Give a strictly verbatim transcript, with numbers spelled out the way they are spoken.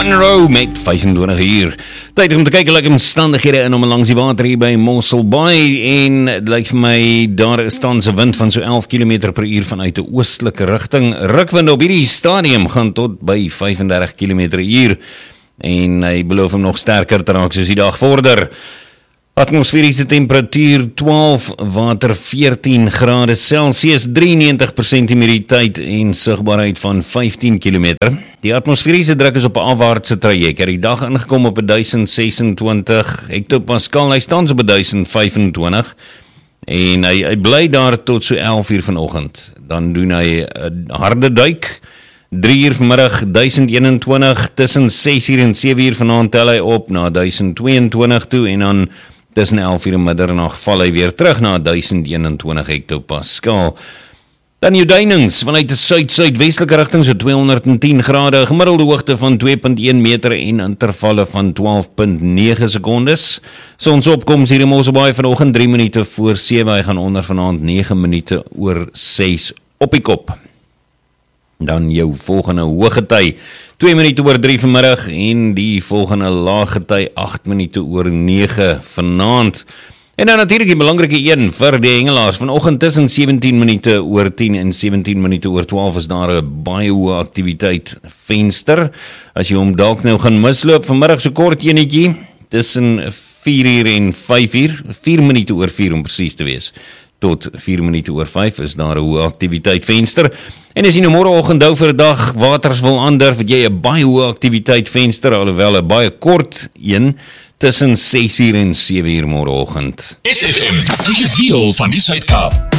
Monroe met vyf en twintig uur. Tyd om te kyk hoe omstandighede in om langs die water hier by Mossel Bay en dit lyk vir my daar is tans 'n wind van so elf kilometer per uur vanuit 'n oostelike rigting. Rukwind op hierdie stadium gaan tot by vyf en dertig kilometer per uur en hy beloof om nog sterker te raak soos die dag vorder. Atmosferiese temperatuur twaalf, water veertien grade Celsius, drie en negentig persent humiditeit en sigbaarheid van vyftien kilometer. Die atmosferiese druk is op 'n afwaartse traject. Hy het die dag ingekom op duisend sesentwintig hektopascal, hy staan op duisend vyfentwintig en hy, hy bly daar tot so elf uur vanoggend. Dan doen hy 'n harde duik. drie uur vanmiddag duisend eenentwintig, tussen ses uur en sewe uur vanaand tel hy op na duisend tweeëntwintig toe en dan tussen elf uur en middernag val hy weer terug na duisend eenentwintig hektopascal. Dan jou duinings vanuit die suid-suidwestelike rigting so tweehonderdtien grade, gemiddelde hoogte van twee komma een meter en intervalle van twaalf komma nege sekondes. Sonsopkoms hier in Mossel Bay vanoggend drie minute voor sewe, hy gaan onder vanaand nege minute oor ses op die kop. Dan jou volgende hoëgety twee minute oor drie vanmiddag en die volgende laaggety agt minute oor nege vanaand. En dan natuurlik die belangrike een vir die hengelaars. Vanoggend tussen sewentien minute oor tien en sewentien minute oor twaalf is daar 'n baie hoë aktiwiteit venster. As jy hom dalk nou gaan misloop, vanmiddag so kort enetjie tussen vier uur en vyf uur, vier minute oor vier om presies te wees. Tot vier minute oor vyf is daar 'n hoë aktiwiteit venster. En as jy nou môreoggend hou vir 'n dag waters wil aandurf, het jy 'n baie hoë aktiwiteit venster, alhoewel 'n baie kort een tussen ses uur en sewe uur môreoggend. S F M, die wiel van die Suid-Kaap.